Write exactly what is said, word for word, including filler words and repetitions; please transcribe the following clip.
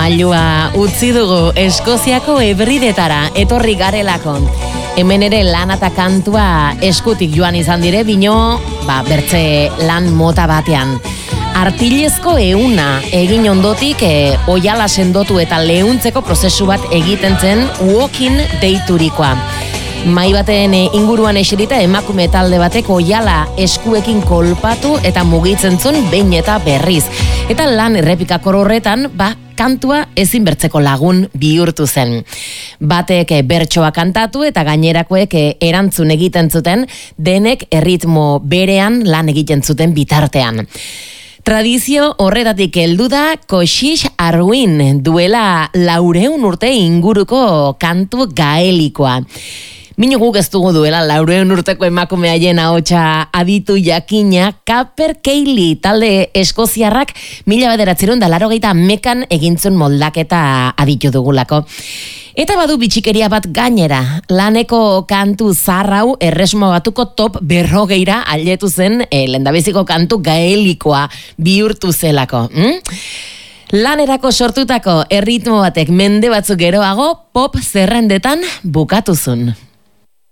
mailua utzi dugu Eskoziako Hebridetara etorri garelako. Hemen ere lana eta kantua eskutik joan izan dire, bino, ba, bertze lan mota batean. Artilezko euna egin ondotik e, oiala sendotu eta leuntzeko prozesu bat egiten zen walking deiturikoa. Mai baten inguruan eserita emakume talde batek oiala eskuekin kolpatu eta mugitzen zuen behin eta berriz. Eta lan errepikakor horretan, ba, kantua ezin bertzeko lagun bihurtu zen. Batek bertsoa kantatu eta gainerakoek erantzun egiten zuten, denek erritmo berean lan egiten zuten bitartean. Tradizio horretatik heldu da Coixis Arwin, duela laureun urte inguruko kantu gaelikoa. Minu guk ez dugu duela laureun urteko emakume haien ahotsa aditu jakina, Kaper Keili talde eskoziarrak mila bederatziehun eta laurogeita hamekan egintzun moldaketa aditu dugulako. Eta badu bitxikeria bat gainera, laneko kantu zarrau erresmo batuko top berrogeira ailetu zen e, lendabiziko kantu gaelikoa bihurtu zelako. Hm? Lanerako sortutako erritmo batek mende batzuk geroago pop zerrendetan bukatuzun.